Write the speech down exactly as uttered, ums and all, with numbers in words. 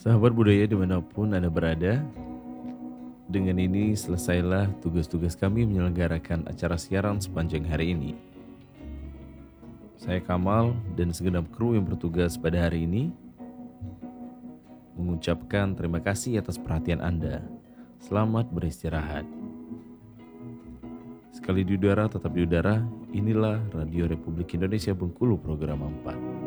Sahabat budaya dimanapun Anda berada, dengan ini selesailah tugas-tugas kami menyelenggarakan acara siaran sepanjang hari ini. Saya Kamal dan segenap kru yang bertugas pada hari ini mengucapkan terima kasih atas perhatian Anda. Selamat beristirahat. Sekali di udara, tetap di udara. Inilah Radio Republik Indonesia Bengkulu program empat.